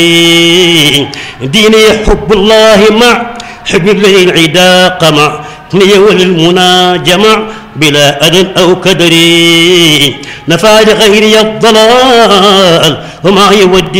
ديني حب الله مع حب الليل العدا قمع نية وللمنى جمع بلا أذى أو كدر نفع لغيري الضلال وما يودي